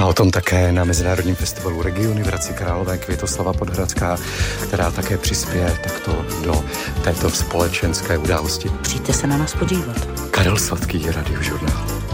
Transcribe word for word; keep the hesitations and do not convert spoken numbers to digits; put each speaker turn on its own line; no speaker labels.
A o tom také na Mezinárodním festivalu Regiony v Hradci Králové Květoslava Podhradská, která také přispěje takto do této společenské události.
Přijďte se na nás podívat.
Karel Sladký, Radiožurnál.